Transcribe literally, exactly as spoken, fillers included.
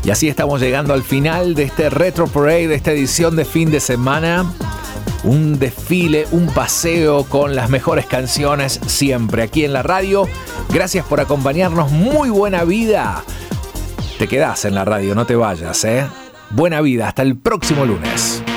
Y así estamos llegando al final de este Retro Parade, de esta edición de fin de semana. Un desfile, un paseo con las mejores canciones siempre aquí en la radio. Gracias por acompañarnos. Muy buena vida. Te quedás en la radio, no te vayas, ¿eh? Buena vida. Hasta el próximo lunes.